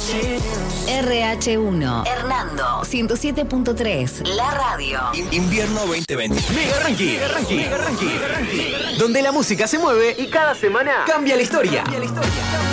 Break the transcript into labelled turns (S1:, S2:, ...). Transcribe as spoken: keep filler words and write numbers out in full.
S1: R H uno, Hernando, ciento siete punto tres, la radio.
S2: In- invierno veinte veinte. Mega Ranking. Mega Ranking. Mega Ranking. Donde la música se mueve y cada semana cambia la historia. Cambia la historia.